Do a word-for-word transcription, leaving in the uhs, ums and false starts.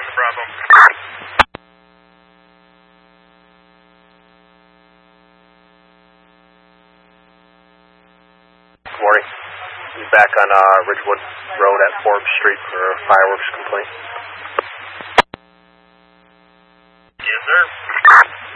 one to Bravo. Good morning. He's back on uh, Ridgewood Road at Forbes Street for a fireworks complaint. Yes, sir.